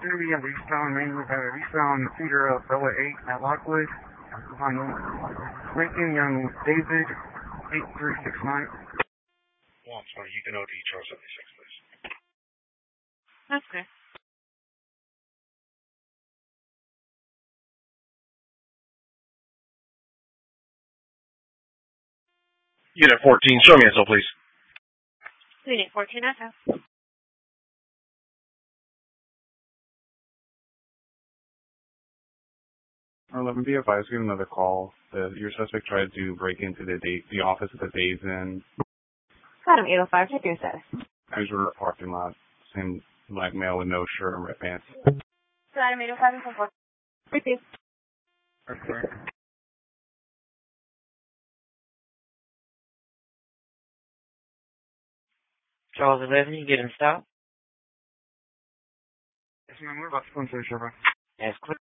going to be eastbound Cedar Bella 8 at Lockwood. On Lincoln Young David 8369. Oh, I'm sorry. You can OD Charles 76, please. That's good. Unit 14, show me SO, please. Unit 14, SO. Be advised, get another call. Your suspect tried to break into the office at the Days Inn. Adam 805, check your status. I was in the parking lot. Same black male with no shirt and red pants. Adam 805 and 4. Receive. Okay. Charles 11, you get him stopped? Yes, ma'am. We're about to come to the shore. That's clear.